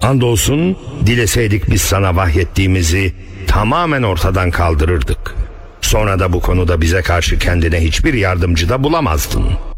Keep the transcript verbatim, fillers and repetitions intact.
Andolsun dileseydik biz sana vahyettiğimizi tamamen ortadan kaldırırdık. Sonra da bu konuda bize karşı kendine hiçbir yardımcı da bulamazdın.